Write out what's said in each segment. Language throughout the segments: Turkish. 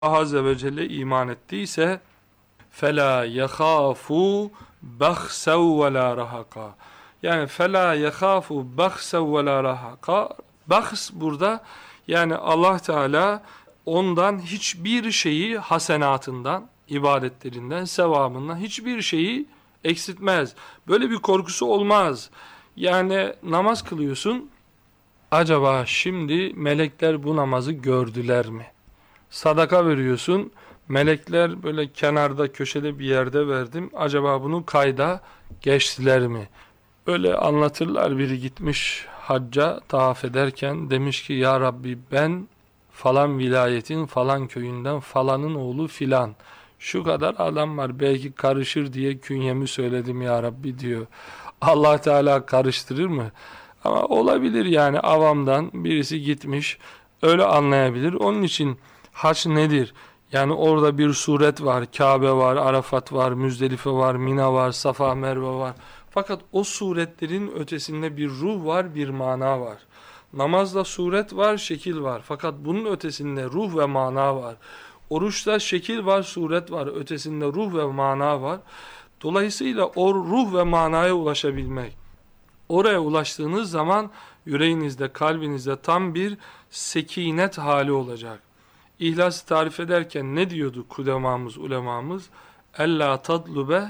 Allah Azze ve Celle iman ettiyse فَلَا يَخَافُوا بَخْسَوْ وَلَا رَهَقًا. Yani فَلَا يَخَافُوا بَخْسَوْ وَلَا رَهَقًا. Bahs burada yani Allah Teala ondan hiçbir şeyi hasenatından, ibadetlerinden, sevabından hiçbir şeyi eksiltmez. Böyle bir korkusu olmaz. Yani namaz kılıyorsun. Acaba şimdi melekler bu namazı gördüler mi? Sadaka veriyorsun. Melekler böyle kenarda köşede bir yerde verdim. Acaba bunu kayda geçtiler mi? Öyle anlatırlar, biri gitmiş hacca tavaf ederken demiş ki ya Rabbi ben falan vilayetin falan köyünden falanın oğlu filan. Şu kadar adam var, belki karışır diye künyemi söyledim ya Rabbi diyor. Allah Teala karıştırır mı? Ama olabilir yani, avamdan birisi gitmiş öyle anlayabilir. Onun için hac nedir? Yani orada bir suret var, Kabe var, Arafat var, Müzdelife var, Mina var, Safa, Merve var. Fakat o suretlerin ötesinde bir ruh var, bir mana var. Namazda suret var, şekil var. Fakat bunun ötesinde ruh ve mana var. Oruçta şekil var, suret var. Ötesinde ruh ve mana var. Dolayısıyla o ruh ve manaya ulaşabilmek. Oraya ulaştığınız zaman yüreğinizde, kalbinizde tam bir sekinet hali olacak. İhlası tarif ederken ne diyordu kudemamız, ulemamız? Ella tadlube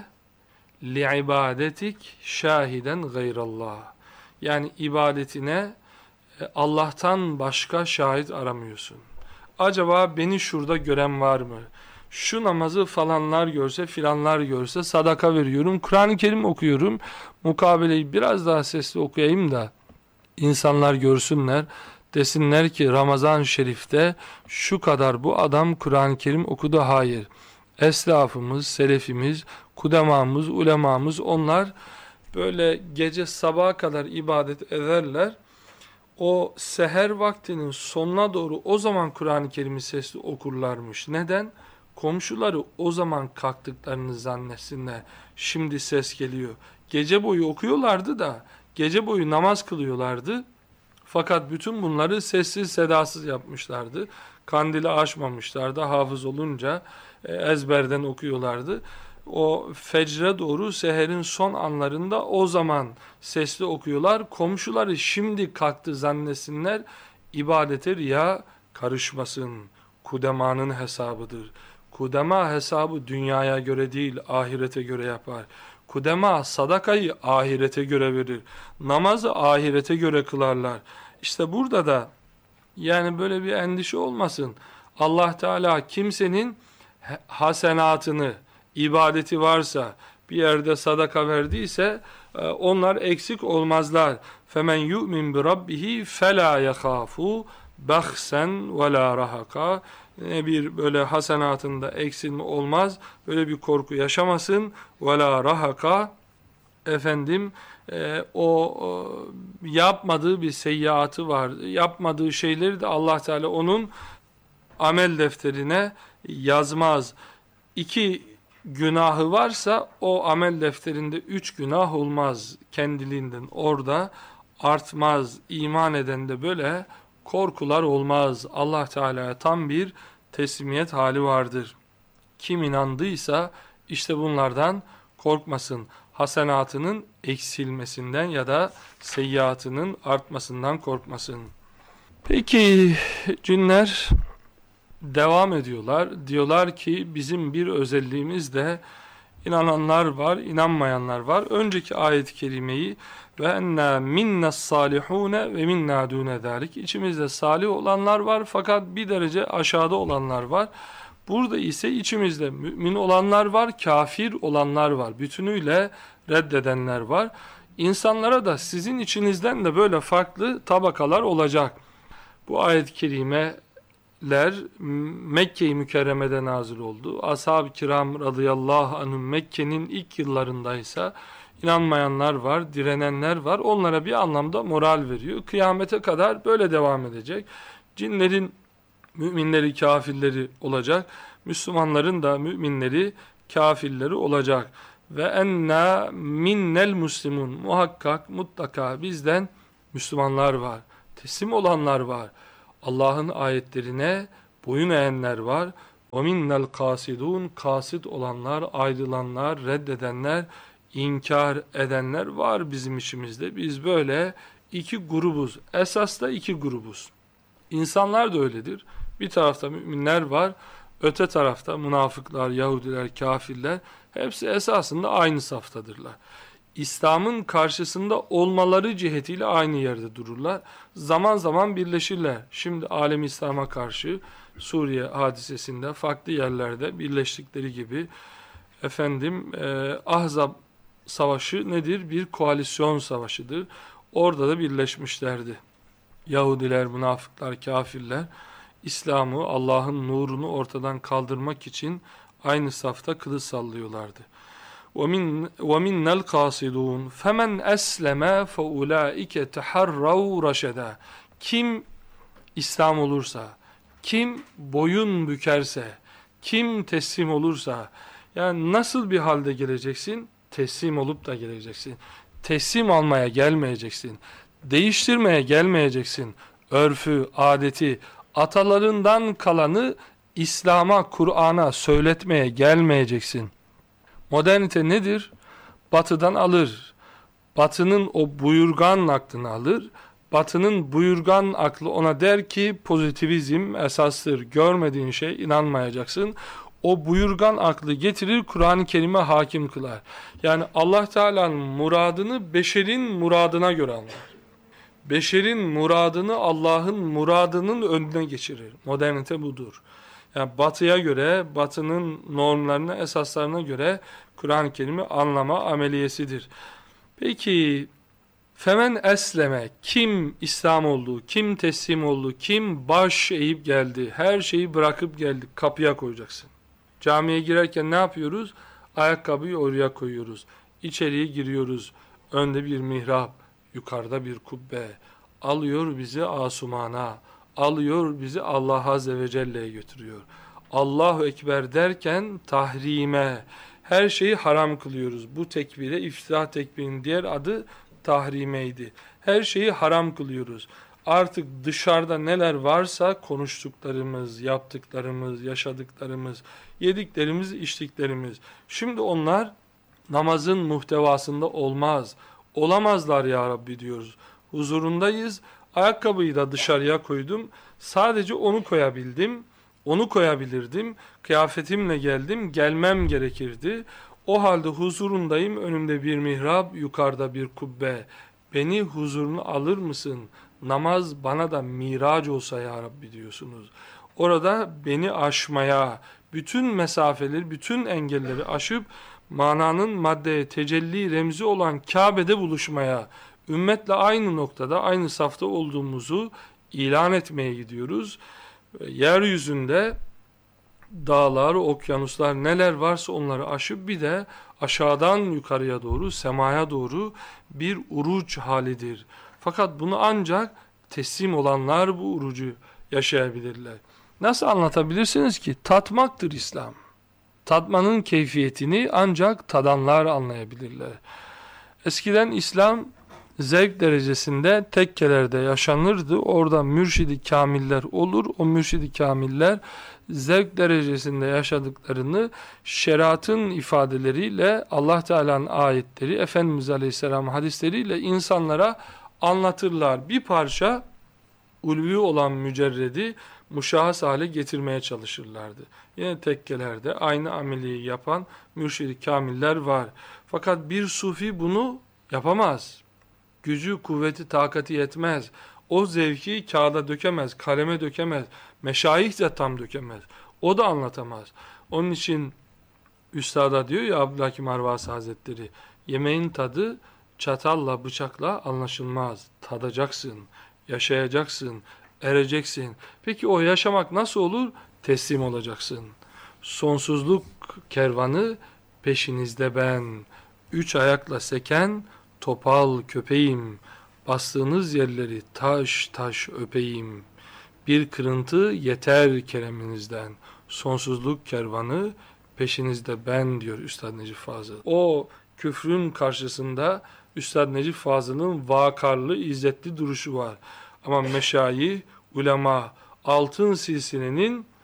li'ibadetik şahiden gayrallah. Yani ibadetine Allah'tan başka şahit aramıyorsun. Acaba beni şurada gören var mı? Şu namazı falanlar görse, filanlar görse, sadaka veriyorum, Kur'an-ı Kerim okuyorum, mukabeleyi biraz daha sesli okuyayım da insanlar görsünler, desinler ki Ramazan-ı Şerif'te şu kadar bu adam Kur'an-ı Kerim okudu. Hayır. Eslafımız, selefimiz, kudemamız, ulemamız, onlar böyle gece sabaha kadar ibadet ederler. O seher vaktinin sonuna doğru o zaman Kur'an-ı Kerim'i sesli okurlarmış. Neden? Komşuları o zaman kalktıklarını zannetsinler. Şimdi ses geliyor. Gece boyu okuyorlardı da, gece boyu namaz kılıyorlardı. Fakat bütün bunları sessiz sedasız yapmışlardı. Kandili açmamışlardı. Hafız olunca ezberden okuyorlardı. O fecre doğru seherin son anlarında o zaman sesli okuyorlar. Komşuları şimdi kalktı zannetsinler. İbadete riya karışmasın. Kudemanın hesabıdır. Kudema hesabı dünyaya göre değil, ahirete göre yapar. Kudema sadakayı ahirete göre verir. Namazı ahirete göre kılarlar. İşte burada da yani böyle bir endişe olmasın. Allah Teala kimsenin hasenatını, ibadeti varsa, bir yerde sadaka verdiyse onlar eksik olmazlar. Femen yu'min bi rabbihi fela yakhafu bahsen ve la rahaka. Bir böyle hasenatında eksilme olmaz. Böyle bir korku yaşamasın. Ve la rahaka. Efendim yapmadığı bir seyyiatı var. Yapmadığı şeyleri de Allah Teala onun amel defterine yazmaz. İki günahı varsa o amel defterinde 3 günah olmaz. Kendiliğinden orada artmaz. İman edende böyle korkular olmaz. Allah Teala'ya tam bir teslimiyet hali vardır. Kim inandıysa işte bunlardan korkmasın. Hasenatının eksilmesinden ya da seyyiatının artmasından korkmasın. Peki cinler devam ediyorlar. Diyorlar ki bizim bir özelliğimiz de inananlar var, inanmayanlar var. Önceki ayet-i kerimeyi ve enna minnas salihune ve minna dune zalik. İçimizde salih olanlar var fakat bir derece aşağıda olanlar var. Burada ise içimizde mümin olanlar var, kafir olanlar var. Bütünüyle reddedenler var. İnsanlara da sizin içinizden de böyle farklı tabakalar olacak. Bu ayet-i kerimeler Mekke-i Mükerreme'de nazil oldu. Ashab-ı kiram radıyallahu anhum Mekke'nin ilk yıllarındaysa inanmayanlar var, direnenler var. Onlara bir anlamda moral veriyor. Kıyamete kadar böyle devam edecek. Cinlerin müminleri, kafirleri olacak. Müslümanların da müminleri, kafirleri olacak. Ve enna minnel muslimun. Muhakkak, mutlaka bizden Müslümanlar var. Teslim olanlar var. Allah'ın ayetlerine boyun eğenler var. وَمِنَّ الْقَاسِدُونَ Kasid olanlar, ayrılanlar, reddedenler, inkar edenler var bizim işimizde. Biz böyle iki grubuz. Esas da iki grubuz. İnsanlar da öyledir. Bir tarafta müminler var, öte tarafta münafıklar, Yahudiler, kafirler. Hepsi esasında aynı saftadırlar. İslam'ın karşısında olmaları cihetiyle aynı yerde dururlar. Zaman zaman birleşirler. Şimdi alem İslam'a karşı Suriye hadisesinde farklı yerlerde birleştikleri gibi Ahzab savaşı nedir? Bir koalisyon savaşıdır. Orada da birleşmişlerdi. Yahudiler, münafıklar, kafirler İslam'ı, Allah'ın nurunu ortadan kaldırmak için aynı safta kılıç sallıyorlardı. وَمِنَّ الْقَاسِدُونَ فَمَنْ أَسْلَمَ فَاُولَٰئِكَ تَحَرَّوْا رَشَدًا Kim İslam olursa, kim boyun bükerse, kim teslim olursa, yani nasıl bir halde geleceksin? Teslim olup da geleceksin. Teslim almaya gelmeyeceksin. Değiştirmeye gelmeyeceksin. Örfü, adeti, atalarından kalanı İslam'a, Kur'an'a söyletmeye gelmeyeceksin. Modernite nedir? Batı'dan alır. Batı'nın o buyurgan aklını alır. Batı'nın buyurgan aklı ona der ki pozitivizm esastır. Görmediğin şey inanmayacaksın. O buyurgan aklı getirir, Kur'an-ı Kerim'e hakim kılar. Yani Allah Teala'nın muradını beşerin muradına göre anlar. Beşerin muradını Allah'ın muradının önüne geçirir. Modernite budur. Yani Batı'ya göre, Batı'nın normlarına, esaslarına göre Kur'an-ı Kerim'i anlama ameliyesidir. Peki, femen esleme, kim İslam oldu, kim teslim oldu, kim baş eğip geldi, her şeyi bırakıp geldi, kapıya koyacaksın. Camiye girerken ne yapıyoruz? Ayakkabıyı oraya koyuyoruz. İçeriye giriyoruz. Önde bir mihrap, yukarıda bir kubbe. Alıyor bizi asumana, alıyor bizi Allah Azze ve Celle'ye götürüyor. Allahu Ekber derken tahrime, her şeyi haram kılıyoruz. Bu tekbire, iftitah tekbirinin diğer adı tahrimeydi. Her şeyi haram kılıyoruz. Artık dışarıda neler varsa konuştuklarımız, yaptıklarımız, yaşadıklarımız, yediklerimiz, içtiklerimiz. Şimdi onlar namazın muhtevasında olmaz. Olamazlar ya Rabbi diyoruz. Huzurundayız. Ayakkabıyı da dışarıya koydum. Sadece onu koyabildim. Onu koyabilirdim. Kıyafetimle geldim. Gelmem gerekirdi. O halde huzurundayım. Önümde bir mihrap, yukarıda bir kubbe. Beni huzuruna alır mısın? Namaz bana da miraç olsa ya Rabbi diyorsunuz. Orada beni aşmaya, bütün mesafeleri, bütün engelleri aşıp mananın maddeye tecelli remzi olan Kabe'de buluşmaya, ümmetle aynı noktada, aynı safta olduğumuzu ilan etmeye gidiyoruz. Yeryüzünde dağlar, okyanuslar neler varsa onları aşıp bir de aşağıdan yukarıya doğru, semaya doğru bir uruç halidir. Fakat bunu ancak teslim olanlar bu urucu yaşayabilirler. Nasıl anlatabilirsiniz ki? Tatmaktır İslam. Tatmanın keyfiyetini ancak tadanlar anlayabilirler. Eskiden İslam zevk derecesinde tekkelerde yaşanırdı. Orada mürşidi kamiller olur. O mürşidi kamiller zevk derecesinde yaşadıklarını şeriatın ifadeleriyle, Allah Teala'nın ayetleri, Efendimiz Aleyhisselam hadisleriyle insanlara anlatırlar. Bir parça ulvi olan mücerredi muşahhas hale getirmeye çalışırlardı. Yine tekkelerde aynı ameliyi yapan mürşid-i kamiller var. Fakat bir sufi bunu yapamaz. Gücü, kuvveti, takati yetmez. O zevki kağıda dökemez, kaleme dökemez. Meşayih de tam dökemez. O da anlatamaz. Onun için Üstad'a diyor ya Abdülhakim Arvasi Hazretleri, yemeğin tadı çatalla, bıçakla anlaşılmaz. Tadacaksın, yaşayacaksın, ereceksin. Peki o yaşamak nasıl olur? Teslim olacaksın. Sonsuzluk kervanı peşinizde ben. Üç ayakla seken topal köpeğim. Bastığınız yerleri taş taş öpeyim. Bir kırıntı yeter kereminizden. Sonsuzluk kervanı peşinizde ben diyor Üstad Necip Fazıl. O küfrün karşısında Üstad Necip Fazıl'ın vakarlı, izzetli duruşu var. Ama meşayih, ulema, altın silsilenin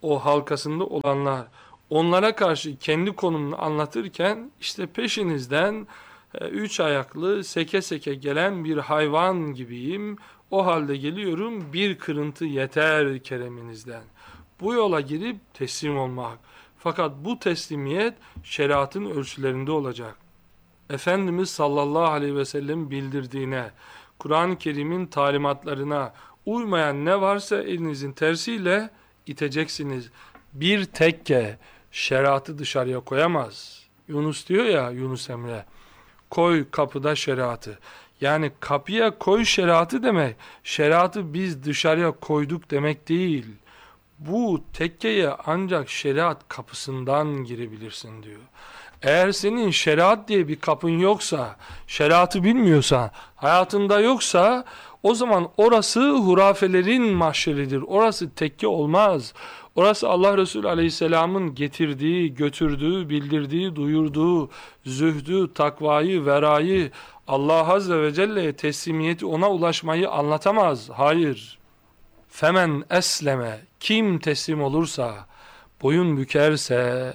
o halkasında olanlar onlara karşı kendi konumunu anlatırken işte peşinizden üç ayaklı seke seke gelen bir hayvan gibiyim. O halde geliyorum, bir kırıntı yeter kereminizden. Bu yola girip teslim olmak. Fakat bu teslimiyet şeriatın ölçülerinde olacak. Efendimiz sallallahu aleyhi ve sellem bildirdiğine, Kur'an-ı Kerim'in talimatlarına uymayan ne varsa elinizin tersiyle iteceksiniz. Bir tekke şeriatı dışarıya koyamaz. Yunus diyor ya, Yunus Emre, koy kapıda şeriatı. Yani kapıya koy şeriatı demek, şeriatı biz dışarıya koyduk demek değil. Bu tekkeye ancak şeriat kapısından girebilirsin diyor. Eğer senin şeriat diye bir kapın yoksa, şeriatı bilmiyorsan, hayatında yoksa, o zaman orası hurafelerin mahşeridir. Orası tekke olmaz. Orası Allah Resulü Aleyhisselam'ın getirdiği, götürdüğü, bildirdiği, duyurduğu, zühdü, takvayı, verayı, Allah Azze ve Celle'ye teslimiyeti, ona ulaşmayı anlatamaz. Hayır. Femen esleme, kim teslim olursa, boyun bükerse,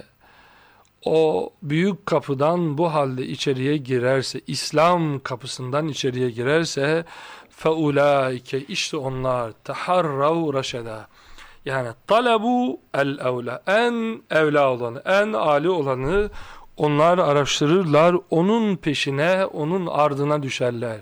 o büyük kapıdan bu halde içeriye girerse, İslam kapısından içeriye girerse, feulaike, işte onlar taharrav raşeda, yani talebu el evla, en evla olanı, en âli olanı onlar araştırırlar, onun peşine, onun ardına düşerler.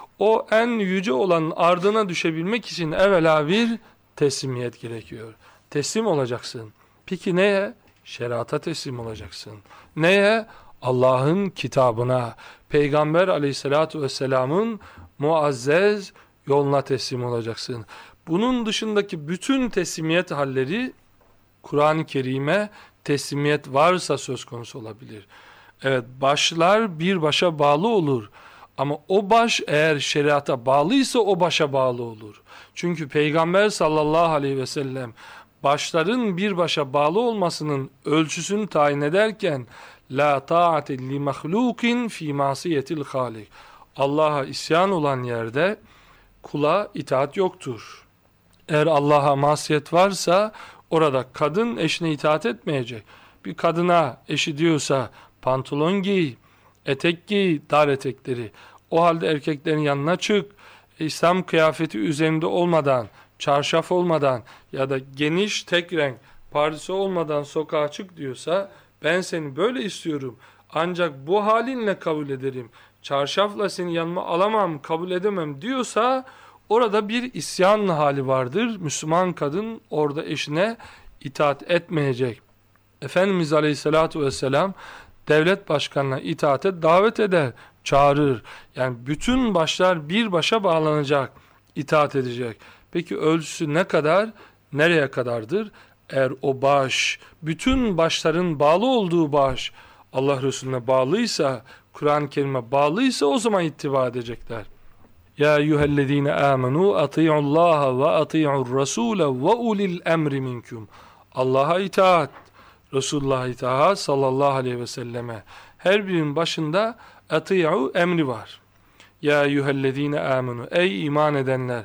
O en yüce olanın ardına düşebilmek için evvela bir teslimiyet gerekiyor. Teslim olacaksın. Peki neye? Şeriata teslim olacaksın. Neye? Allah'ın kitabına, Peygamber aleyhissalatu vesselamın muazzez yoluna teslim olacaksın. Bunun dışındaki bütün teslimiyet halleri, Kur'an-ı Kerim'e teslimiyet varsa söz konusu olabilir. Evet, başlar bir başa bağlı olur. Ama o baş eğer şeriata bağlıysa o başa bağlı olur. Çünkü Peygamber sallallahu aleyhi ve sellem başların bir başa bağlı olmasının ölçüsünü tayin ederken la ta'ate li mahlukin fi masiyetil halik. Allah'a isyan olan yerde kula itaat yoktur. Eğer Allah'a masiyet varsa orada kadın eşine itaat etmeyecek. Bir kadına eşi diyorsa pantolon giy, etek giy, dar etekleri. O halde erkeklerin yanına çık. İslam kıyafeti üzerinde olmadan, çarşaf olmadan ya da geniş tek renk pardösü olmadan sokağa çık diyorsa, ben seni böyle istiyorum. Ancak bu halinle kabul ederim. Çarşafla seni yanıma alamam, kabul edemem diyorsa orada bir isyan hali vardır. Müslüman kadın orada eşine itaat etmeyecek. Efendimiz Aleyhisselatü Vesselam devlet başkanına itaate davet eder, çağırır. Yani bütün başlar bir başa bağlanacak, itaat edecek. Peki ölçüsü ne kadar, nereye kadardır? Eğer o baş, bütün başların bağlı olduğu baş Allah Resulüne bağlıysa, Kur'an-ı Kerim'e bağlıysa o zaman ittiba edecekler. Ya eyyühellezine amenu ati'ullaha ve ati'ur rasule ve ulil emri minkum. Allah'a itaat, Resulullah'a itaat sallallahu aleyhi ve selleme. Her birinin başında ati'u emri var. Ya eyyühellezine amenu, ey iman edenler,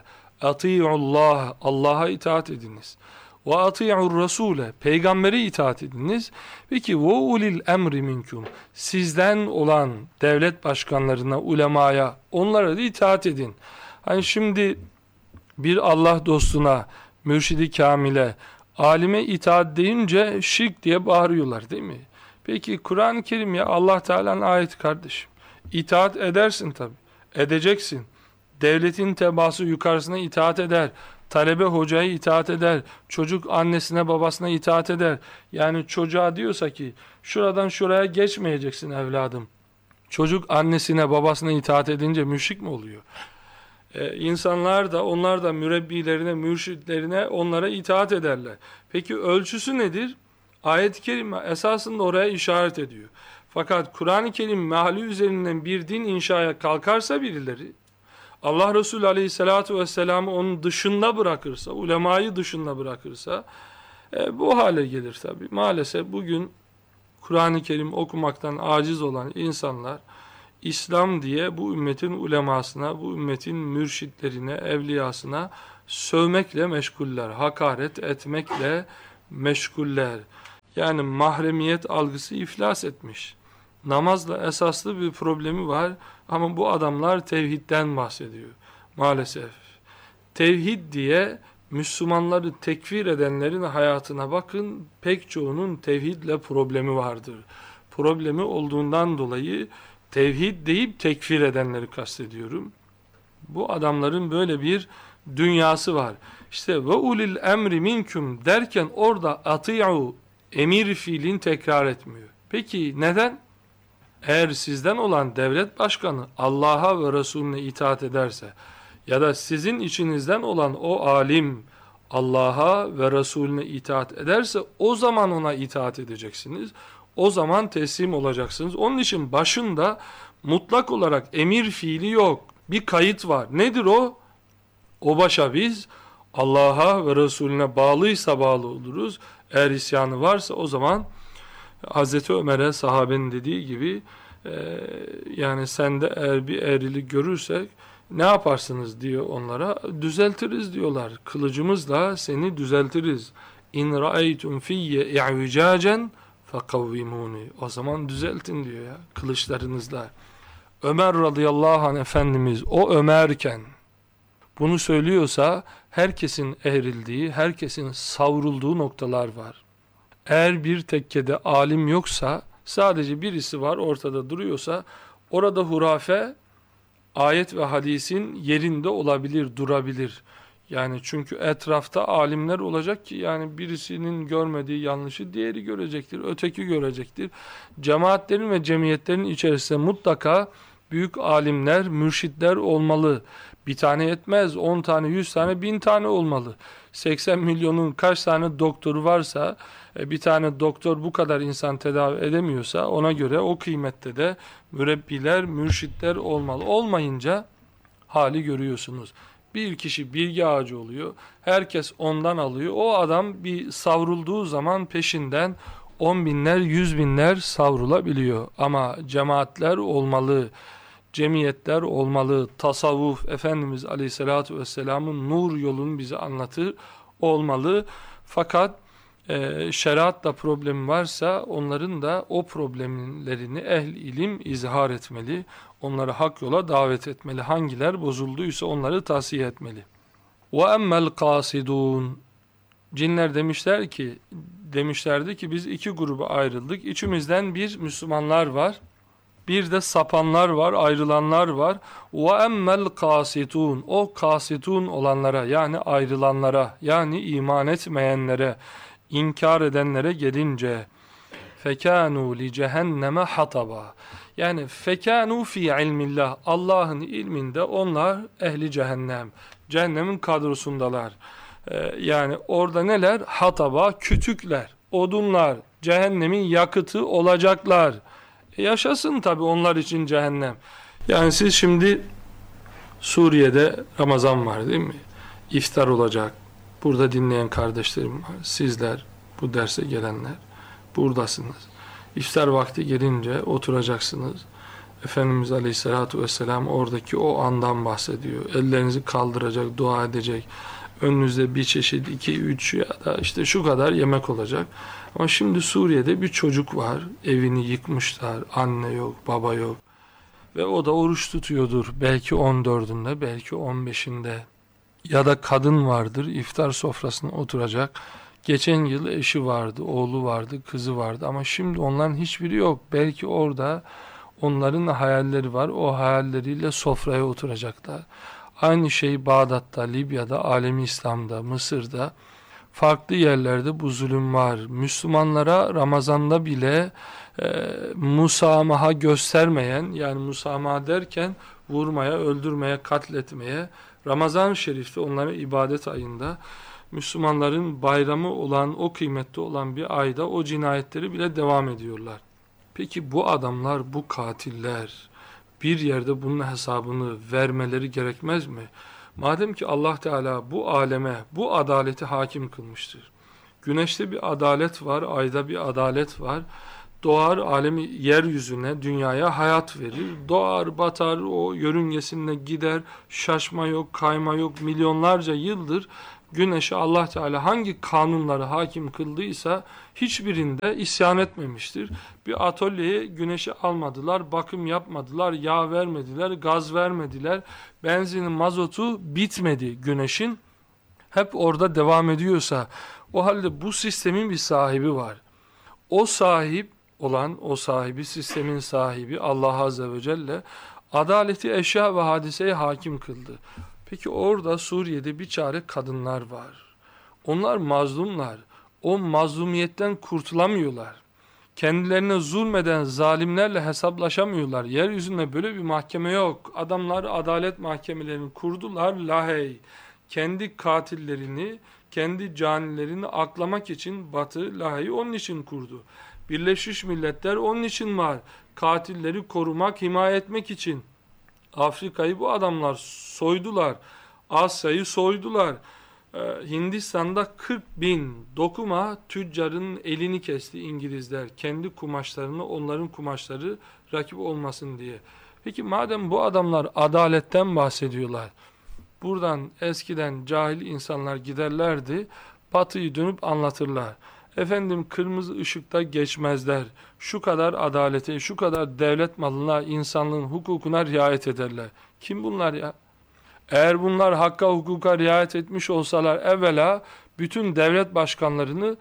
ati'ullah, Allah'a itaat ediniz. Ve ati'ur rasule, peygambere itaat ediniz. Peki ve ulil emri minkum, sizden olan devlet başkanlarına, ulemaya, onlara da itaat edin. Hani şimdi bir Allah dostuna, mürşidi kamile, alime itaat deyince şirk diye bağırıyorlar değil mi? Peki Kur'an-ı Kerim ya Allah Teala'nın ayeti kardeşim. İtaat edersin tabi. Edeceksin. Devletin tebaası yukarısına itaat eder. Talebe hocaya itaat eder. Çocuk annesine babasına itaat eder. Yani çocuğa diyorsa ki şuradan şuraya geçmeyeceksin evladım. Çocuk annesine babasına itaat edince müşrik mi oluyor? İnsanlar da onlar da mürebbilerine, mürşitlerine onlara itaat ederler. Peki ölçüsü nedir? Ayet-i Kerime esasında oraya işaret ediyor. Fakat Kur'an-ı Kerim meali üzerinden bir din inşaya kalkarsa birileri, Allah Resulü Aleyhisselatü Vesselam'ı onun dışında bırakırsa, ulemayı dışında bırakırsa, bu hale gelir tabi. Maalesef bugün Kur'an-ı Kerim okumaktan aciz olan insanlar, İslam diye bu ümmetin ulemasına, bu ümmetin mürşitlerine, evliyasına sövmekle meşguller, hakaret etmekle meşguller. Yani mahremiyet algısı iflas etmiş. Namazla esaslı bir problemi var ama bu adamlar tevhidden bahsediyor maalesef. Tevhid diye Müslümanları tekfir edenlerin hayatına bakın, pek çoğunun tevhidle problemi vardır. Problemi olduğundan dolayı tevhid deyip tekfir edenleri kastediyorum. Bu adamların böyle bir dünyası var. İşte ve ulil emri minkum derken orada ati'u emir fiilini tekrar etmiyor. Peki neden? Eğer sizden olan devlet başkanı Allah'a ve Resulüne itaat ederse ya da sizin içinizden olan o alim Allah'a ve Resulüne itaat ederse o zaman ona itaat edeceksiniz. O zaman teslim olacaksınız. Onun için başında mutlak olarak emir fiili yok. Bir kayıt var. Nedir o? O başa biz Allah'a ve Resulüne bağlıysa bağlı oluruz. Eğer isyanı varsa o zaman Hazreti Ömer'e sahabenin dediği gibi yani sende eğer bir eğrilik görürsek ne yaparsınız diyor onlara. Düzeltiriz diyorlar. Kılıcımızla seni düzeltiriz. İn ra'aytum fiyye i'vicacen fekavvimuni. O zaman düzeltin diyor ya kılıçlarınızla. Ömer radıyallahu anh Efendimiz o Ömerken bunu söylüyorsa herkesin eğrildiği, herkesin savrulduğu noktalar var. Eğer bir tekkede alim yoksa, sadece birisi var ortada duruyorsa, orada hurafe, ayet ve hadisin yerinde olabilir, durabilir. Yani çünkü etrafta alimler olacak ki yani birisinin görmediği yanlışı diğeri görecektir, öteki görecektir. Cemaatlerin ve cemiyetlerin içerisinde mutlaka büyük alimler, mürşitler olmalı. Bir tane yetmez, 10 tane, 100 tane, 1000 tane olmalı. 80 milyonun kaç tane doktoru varsa, bir tane doktor bu kadar insan tedavi edemiyorsa, ona göre o kıymette de mürebbiler, mürşitler olmalı. Olmayınca hali görüyorsunuz. Bir kişi bilgi ağacı oluyor, herkes ondan alıyor. O adam bir savrulduğu zaman peşinden 10 binler, 100 binler savrulabiliyor. Ama cemaatler olmalı, cemiyetler olmalı, tasavvuf, Efendimiz Aleyhisselatü Vesselam'ın nur yolunu bize anlatır olmalı. Fakat şeriatla problemi varsa onların da o problemlerini ehl-i ilim izhar etmeli. Onları hak yola davet etmeli. Hangiler bozulduysa onları tavsiye etmeli. وَاَمَّا الْقَاسِدُونَ Cinler demişlerdi ki biz iki gruba ayrıldık. İçimizden bir Müslümanlar var. Bir de sapanlar var, ayrılanlar var. وَاَمَّا الْقَاسِتُونَ O kasitun olanlara yani ayrılanlara yani iman etmeyenlere, inkar edenlere gelince فَكَانُوا لِجَهَنَّمَ حَطَبًا Yani فَكَانُوا فِي ilmillah Allah'ın ilminde onlar ehli cehennem. Cehennemin kadrosundalar. Yani orada neler? Hataba, kütükler, odunlar, cehennemin yakıtı olacaklar. Yaşasın tabi onlar için cehennem. Yani siz şimdi Suriye'de Ramazan var değil mi? İftar olacak. Burada dinleyen kardeşlerim var. Sizler, bu derse gelenler buradasınız. İftar vakti gelince oturacaksınız. Efendimiz Aleyhisselatü Vesselam oradaki o andan bahsediyor. Ellerinizi kaldıracak, dua edecek. Önünüzde bir çeşit 2-3 ya da işte şu kadar yemek olacak. Ama şimdi Suriye'de bir çocuk var. Evini yıkmışlar. Anne yok, baba yok. Ve o da oruç tutuyordur. Belki 14'ünde, belki 15'inde. Ya da kadın vardır. İftar sofrasına oturacak. Geçen yıl eşi vardı, oğlu vardı, kızı vardı. Ama şimdi onların hiçbiri yok. Belki orada onların hayalleri var. O hayalleriyle sofraya oturacaklar. Aynı şey Bağdat'ta, Libya'da, Alemi İslam'da, Mısır'da, farklı yerlerde bu zulüm var. Müslümanlara Ramazan'da bile musamaha göstermeyen, yani musamaha derken vurmaya, öldürmeye, katletmeye, Ramazan-ı Şerif'te onlara ibadet ayında, Müslümanların bayramı olan, o kıymetli olan bir ayda o cinayetleri bile devam ediyorlar. Peki bu adamlar, bu katiller bir yerde bunun hesabını vermeleri gerekmez mi? Madem ki Allah Teala bu aleme, bu adaleti hakim kılmıştır. Güneşte bir adalet var, ayda bir adalet var. Doğar alemi yeryüzüne, dünyaya hayat verir. Doğar, batar, o yörüngesine gider, şaşma yok, kayma yok, milyonlarca yıldır güneşe Allah Teala hangi kanunları hakim kıldıysa hiçbirinde isyan etmemiştir. Bir atölyeye güneşi almadılar, bakım yapmadılar, yağ vermediler, gaz vermediler, benzinin, mazotu bitmedi güneşin. Hep orada devam ediyorsa, o halde bu sistemin bir sahibi var. O sahip olan, o sahibi, sistemin sahibi Allah Azze ve Celle adaleti eşya ve hadiseye hakim kıldı. Peki orada Suriye'de bir çare kadınlar var. Onlar mazlumlar. O mazlumiyetten kurtulamıyorlar. Kendilerine zulmeden zalimlerle hesaplaşamıyorlar. Yeryüzünde böyle bir mahkeme yok. Adamlar adalet mahkemelerini kurdular. Lahey. Kendi katillerini, kendi canilerini aklamak için Batı Lahey'i onun için kurdu. Birleşmiş Milletler onun için var. Katilleri korumak, himaye etmek için. Afrika'yı bu adamlar soydular. Asya'yı soydular. Hindistan'da 40.000 dokuma tüccarın elini kesti İngilizler. Kendi kumaşlarını, onların kumaşları rakip olmasın diye. Peki madem bu adamlar adaletten bahsediyorlar, buradan eskiden cahil insanlar giderlerdi, Batı'yı dönüp anlatırlar. Efendim kırmızı ışıkta geçmezler, şu kadar adalete, şu kadar devlet malına, insanlığın hukukuna riayet ederler. Kim bunlar ya? Eğer bunlar hakka, hukuka riayet etmiş olsalar evvela bütün devlet başkanlarını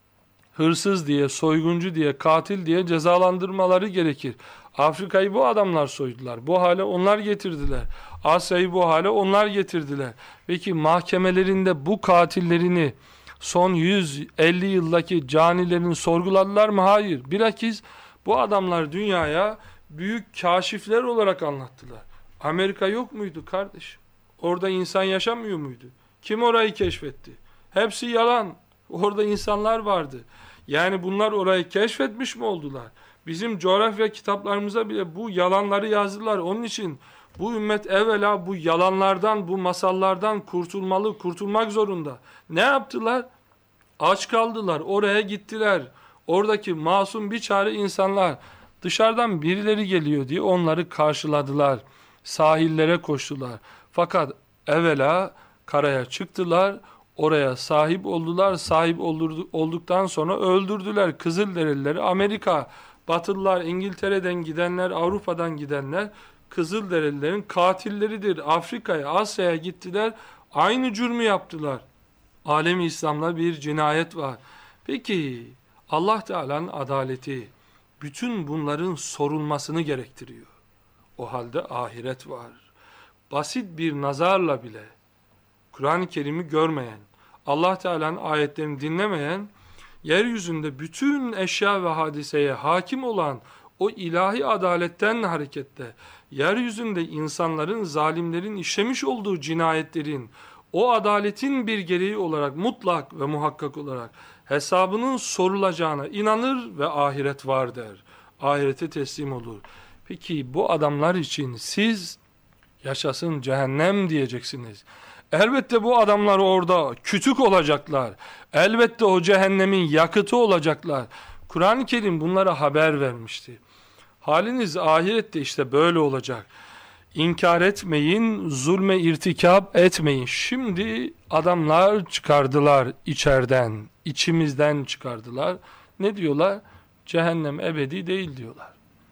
hırsız diye, soyguncu diye, katil diye cezalandırmaları gerekir. Afrika'yı bu adamlar soydular. Bu hale onlar getirdiler. Asya'yı bu hale onlar getirdiler. Peki mahkemelerinde bu katillerini, son 150 yıldaki canilerini sorguladılar mı? Hayır. Bilakis bu adamlar dünyaya büyük kaşifler olarak anlattılar. Amerika yok muydu kardeşim? Orada insan yaşamıyor muydu? Kim orayı keşfetti? Hepsi yalan. Orada insanlar vardı. Yani bunlar orayı keşfetmiş mi oldular? Bizim coğrafya kitaplarımıza bile bu yalanları yazdılar. Onun için bu ümmet evvela bu yalanlardan, bu masallardan kurtulmalı, kurtulmak zorunda. Ne yaptılar? Aç kaldılar, oraya gittiler. Oradaki masum bir çare insanlar dışarıdan birileri geliyor diye onları karşıladılar. Sahillere koştular. Fakat evvela karaya çıktılar, oraya sahip oldular. Sahip olduktan sonra öldürdüler Kızılderilileri. Amerika, Batılılar, İngiltere'den gidenler, Avrupa'dan gidenler Kızılderililerin katilleridir. Afrika'ya, Asya'ya gittiler, aynı cürmü yaptılar. Alem-i İslam'da bir cinayet var. Peki Allah Teala'nın adaleti bütün bunların sorulmasını gerektiriyor. O halde ahiret var. Basit bir nazarla bile Kur'an-ı Kerim'i görmeyen, Allah Teala'nın ayetlerini dinlemeyen, yeryüzünde bütün eşya ve hadiseye hakim olan o ilahi adaletten hareketle, yeryüzünde insanların, zalimlerin işlemiş olduğu cinayetlerin, o adaletin bir gereği olarak mutlak ve muhakkak olarak hesabının sorulacağına inanır ve ahiret var der. Ahirete teslim olur. Peki bu adamlar için siz yaşasın cehennem diyeceksiniz. Elbette bu adamlar orada kütük olacaklar. Elbette o cehennemin yakıtı olacaklar. Kur'an-ı Kerim bunlara haber vermişti. Haliniz ahirette işte böyle olacak. İnkar etmeyin, zulme irtikap etmeyin. Şimdi adamlar çıkardılar içeriden, içimizden çıkardılar. Ne diyorlar? Cehennem ebedi değil diyorlar.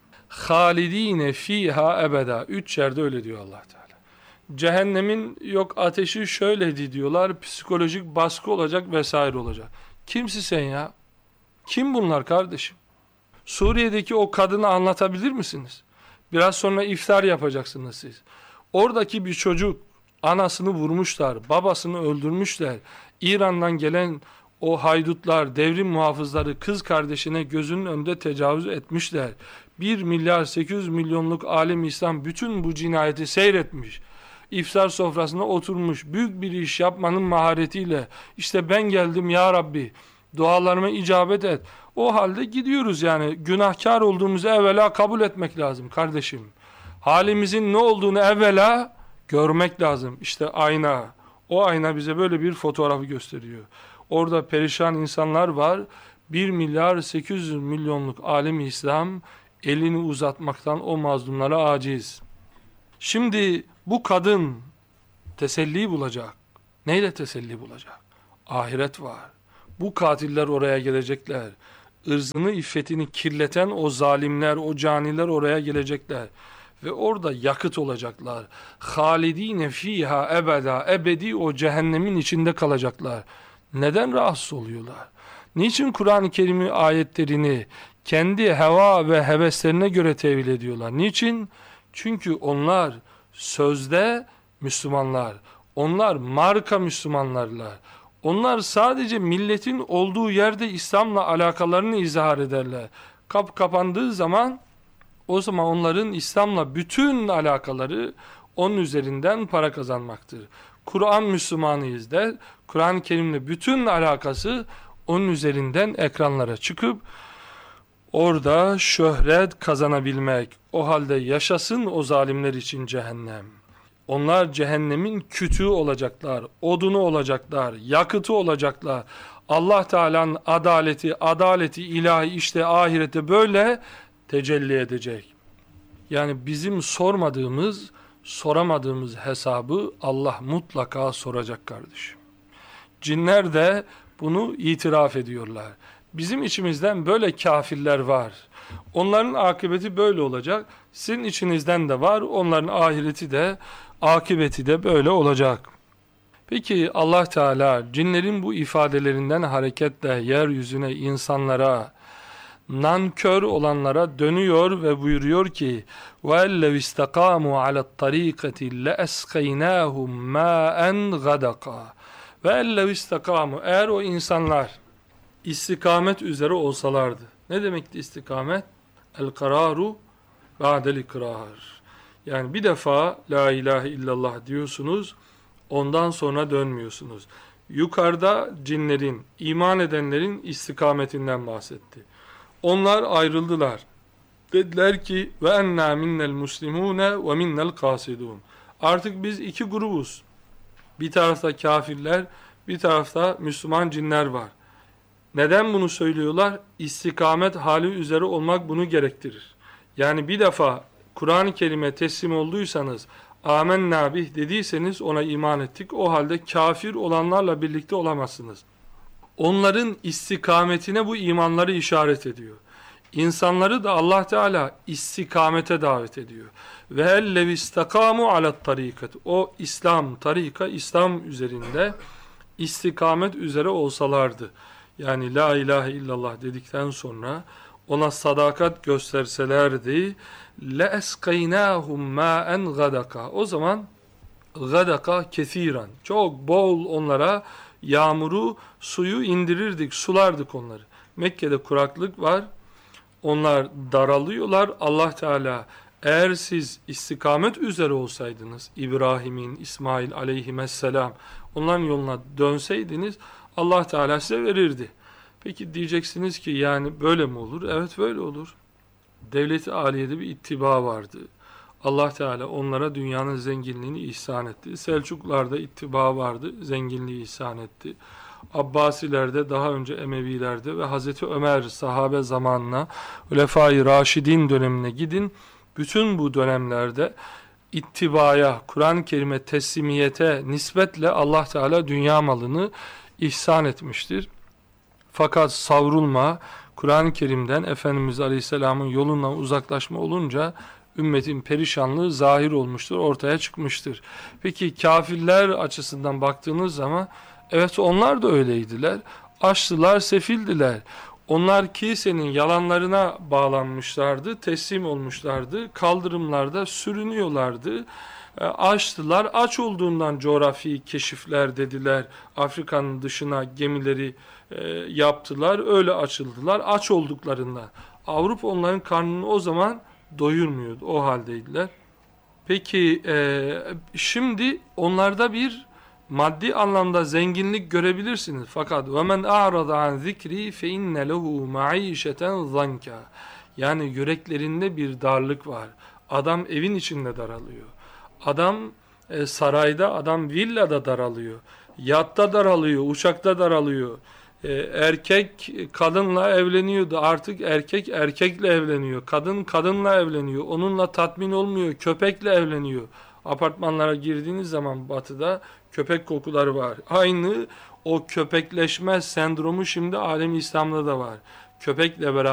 Halidine fiha ebeda. 3 yerde öyle diyor Allah Teala. Cehennemin yok ateşi şöyleydi diyorlar. Psikolojik baskı olacak vesaire olacak. Kimsin sen ya? Kim bunlar kardeşim? Suriye'deki o kadını anlatabilir misiniz? Biraz sonra iftar yapacaksınız siz. Oradaki bir çocuk, anasını vurmuşlar, babasını öldürmüşler. İran'dan gelen o haydutlar, devrim muhafızları kız kardeşine gözünün önünde tecavüz etmişler. 1 milyar 800 milyonluk alem İslam bütün bu cinayeti seyretmiş. İftar sofrasına oturmuş, büyük bir iş yapmanın maharetiyle, işte ben geldim ya Rabbi, dualarıma icabet et. O halde gidiyoruz yani, günahkar olduğumuzu evvela kabul etmek lazım kardeşim. Halimizin ne olduğunu evvela görmek lazım. İşte ayna, o ayna bize böyle bir fotoğrafı gösteriyor. Orada perişan insanlar var, 1 milyar 800 milyonluk alem-i İslam elini uzatmaktan o mazlumlara aciz. Şimdi bu kadın teselli bulacak. Neyle teselli bulacak? Ahiret var. Bu katiller oraya gelecekler. Irzını, iffetini kirleten o zalimler, o caniler oraya gelecekler. Ve orada yakıt olacaklar. Halidine fiha ebeda, ebedi o cehennemin içinde kalacaklar. Neden rahatsız oluyorlar? Niçin Kur'an-ı Kerim'i ayetlerini kendi heva ve heveslerine göre tevil ediyorlar? Niçin? Çünkü onlar sözde Müslümanlar. Onlar marka Müslümanlarlar. Onlar sadece milletin olduğu yerde İslam'la alakalarını izhar ederler. Kap kapandığı zaman o zaman onların İslam'la bütün alakaları onun üzerinden para kazanmaktır. Kur'an Müslümanıyız der. Kur'an-ı Kerim'le bütün alakası onun üzerinden ekranlara çıkıp orada şöhret kazanabilmek. O halde yaşasın o zalimler için cehennem. Onlar cehennemin kütüğü olacaklar, odunu olacaklar, yakıtı olacaklar. Allah Teala'nın adaleti ilahi işte ahirette böyle tecelli edecek. Yani bizim soramadığımız hesabı Allah mutlaka soracak kardeşim. Cinler de bunu itiraf ediyorlar. Bizim içimizden böyle kafirler var. Onların akıbeti böyle olacak. Sizin içinizden de var. Onların ahireti de, akıbeti de böyle olacak. Peki Allah Teala cinlerin bu ifadelerinden hareketle yeryüzüne, insanlara, nankör olanlara dönüyor ve buyuruyor ki وَاَلَّوْ اِسْتَقَامُوا عَلَى الطَّرِيقَةِ لَأَسْقَيْنَاهُمْ مَاءً غَدَقًا وَاَلَّوْ اِسْتَقَامُوا Eğer o insanlar istikamet üzere olsalardı. Ne demekti istikamet? El-kararu ba'del ikrar. Yani bir defa la ilahe illallah diyorsunuz, ondan sonra dönmüyorsunuz. Yukarıda cinlerin, iman edenlerin istikametinden bahsetti. Onlar ayrıldılar. Dediler ki ve enna minnel muslimune ve minnel kasidun. Artık biz iki grubuz. Bir tarafta kafirler, bir tarafta Müslüman cinler var. Neden bunu söylüyorlar? İstikamet hali üzere olmak bunu gerektirir. Yani bir defa Kur'an-ı Kerim'e teslim olduysanız, amenna bih dediyseniz ona iman ettik. O halde kafir olanlarla birlikte olamazsınız. Onların istikametine bu imanları işaret ediyor. İnsanları da Allah Teala istikamete davet ediyor. Ve ellev istakamu alat tarikat. O İslam, İslam üzerinde istikamet üzere olsalardı. Yani la ilahe illallah dedikten sonra ona sadakat gösterselerdi le eskaynahum ma'en gadaka. O zaman gadaka kesiran. Çok bol onlara yağmuru, suyu indirirdik, sulardık onları. Mekke'de kuraklık var. Onlar daralıyorlar. Allah Teala eğer siz istikamet üzere olsaydınız İbrahim'in, İsmail aleyhisselam onların yoluna dönseydiniz Allah Teala size verirdi. Peki diyeceksiniz ki yani böyle mi olur? Evet böyle olur. Devlet-i aliyede bir ittiba vardı. Allah Teala onlara dünyanın zenginliğini ihsan etti. Selçuklularda ittiba vardı, zenginliği ihsan etti. Abbasilerde, daha önce Emevilerde ve Hazreti Ömer sahabe zamanına, Hulefai Raşidin dönemine gidin. Bütün bu dönemlerde ittibaya, Kur'an-ı Kerim'e teslimiyete nispetle Allah Teala dünya malını ihsan etmiştir. Fakat savrulma, Kur'an-ı Kerim'den Efendimiz Aleyhisselam'ın yolundan uzaklaşma olunca ümmetin perişanlığı zahir olmuştur, ortaya çıkmıştır. Peki kafirler açısından baktığınız zaman evet onlar da öyleydiler. Açtılar, sefildiler. Onlar kilisenin yalanlarına bağlanmışlardı, teslim olmuşlardı, kaldırımlarda sürünüyorlardı. Açtılar, aç olduğundan coğrafi keşifler dediler. Afrika'nın dışına gemileri yaptılar, öyle açıldılar, aç olduklarından. Avrupa onların karnını o zaman doyurmuyordu, o haldeydiler. Peki şimdi onlarda bir maddi anlamda zenginlik görebilirsiniz. Fakat وَمَنْ أَعْرَضَ عَنْ ذِكْرِي فَاِنَّ لَهُ مَعِيشَةً ضَنْكَ. Yani yüreklerinde bir darlık var. Adam evin içinde daralıyor. Adam sarayda, adam villada daralıyor. Yatta daralıyor, uçakta daralıyor. Erkek kadınla evleniyordu. Artık erkek erkekle evleniyor. Kadın kadınla evleniyor. Onunla tatmin olmuyor. Köpekle evleniyor. Apartmanlara girdiğiniz zaman batıda köpek kokuları var. Aynı o köpekleşme sendromu şimdi alem İslam'da da var. Köpekle beraber